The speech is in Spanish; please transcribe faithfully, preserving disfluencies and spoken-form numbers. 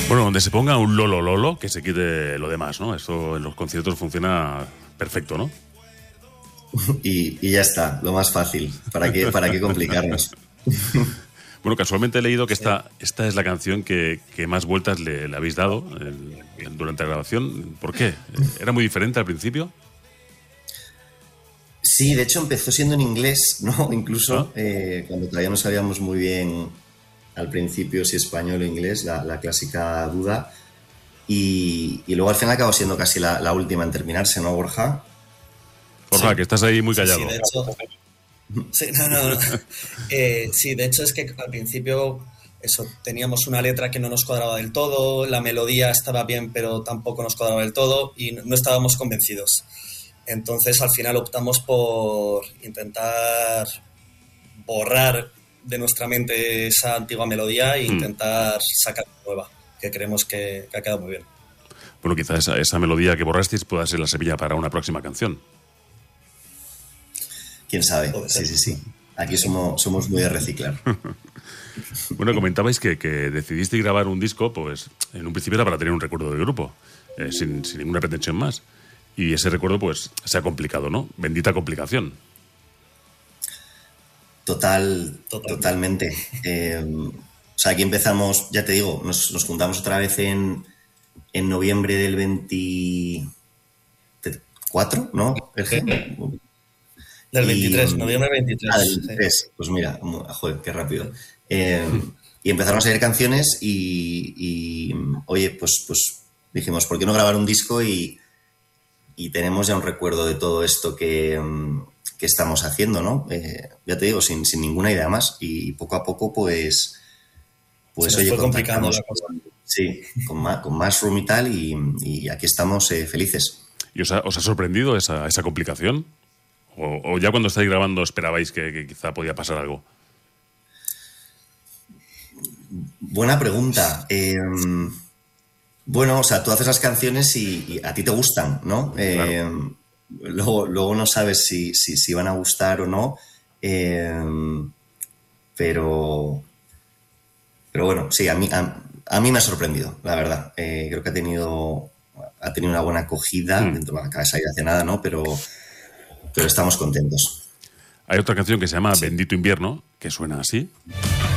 Bueno, donde se ponga un lolo lolo, que se quite lo demás, ¿no? Esto en los conciertos funciona perfecto, ¿no? Y, y ya está, lo más fácil. ¿Para qué, para qué complicarnos? Bueno, casualmente he leído que esta, esta es la canción que, que más vueltas le, le habéis dado el, durante la grabación. ¿Por qué? ¿Era muy diferente al principio? Sí, de hecho empezó siendo en inglés, ¿no? Incluso ¿Ah? eh, cuando todavía no sabíamos muy bien al principio si español o inglés, la, la clásica duda. Y, y luego al final acabó siendo casi la, la última en terminarse, ¿no, Borja? Borja, Sí. que estás ahí muy callado. Sí, sí, de hecho, sí, no, no, no. Eh, sí, de hecho es que al principio eso, teníamos una letra que no nos cuadraba del todo, la melodía estaba bien pero tampoco nos cuadraba del todo y no estábamos convencidos. Entonces al final optamos por intentar borrar de nuestra mente esa antigua melodía e intentar sacar nueva, que creemos que, que ha quedado muy bien. Bueno, quizás esa, esa melodía que borrasteis pueda ser la semilla para una próxima canción. ¿Quién sabe? Sí, sí, sí. Aquí somos, somos muy de reciclar. Bueno, comentabais que, que decidisteis grabar un disco, pues en un principio era para tener un recuerdo del grupo, eh, sin, sin ninguna pretensión más. Y ese recuerdo, pues, se ha complicado, ¿no? Bendita complicación. Total, Total. Totalmente. Eh, o sea, aquí empezamos, ya te digo, nos, nos juntamos otra vez en, en noviembre del veinticuatro, ¿no? Sí. Del veintitrés, y, noviembre veintitrés. Ah, del veintitrés. Sí. Pues mira, joder, qué rápido. Eh, y empezaron a salir canciones y, y, oye, pues, pues dijimos, ¿por qué no grabar un disco? Y, y tenemos ya un recuerdo de todo esto que, que estamos haciendo, ¿no? Eh, ya te digo, sin, sin ninguna idea más. Y poco a poco, pues, pues Se oye, fue complicando la cosa. Sí, con más, con más room y tal, y, y aquí estamos eh, felices. ¿Y os ha, os ha sorprendido esa, esa complicación? ¿O, o ya cuando estáis grabando esperabais que, que quizá podía pasar algo? Buena pregunta. Eh, bueno, o sea, tú haces las canciones y, y a ti te gustan, ¿no? Eh, claro. luego, luego no sabes si, si, si van a gustar o no. Eh, pero, pero bueno, sí, a mí, a, a mí me ha sorprendido, la verdad. Eh, creo que ha tenido, ha tenido una buena acogida. Mm. Dentro de la cabeza y hace nada, ¿no? Pero... pero estamos contentos. Hay otra canción que se llama sí. Bendito Invierno, que suena así.